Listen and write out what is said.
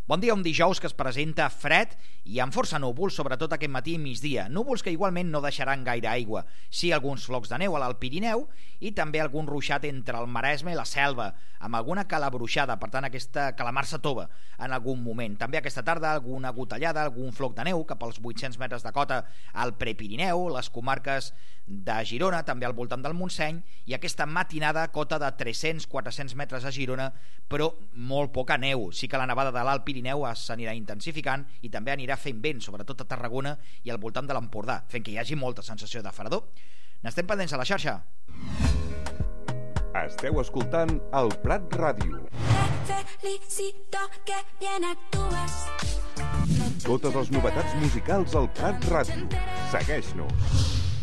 Bon dia, un dijous que es presenta fred i amb força núvols, sobretot aquest matí i migdia. Núvols que igualment no deixaran gaire aigua. Sí, alguns flocs de neu a l'Alt Pirineu i també algun ruixat entre el Maresme i la Selva, amb alguna calabruixada, per tant aquesta calamarsa tova en algun moment. També aquesta tarda alguna gotellada, algun floc de neu cap als 800 metres de cota al Prepirineu, les comarques de Girona, també al voltant del Montseny, i aquesta matinada cota de 300-400 metres a Girona, però molt poca neu. Sí que la nevada de l'Alt Pirineu s'anirà intensificant i també anirà fent vent, sobretot a Tarragona i al voltant de l'Empordà, fent que hi hagi molta sensació de fredor. N'estem pendents a la xarxa. Esteu escoltant el Prat Ràdio. Totes les novetats musicals al Prat Ràdio. Segueix-nos.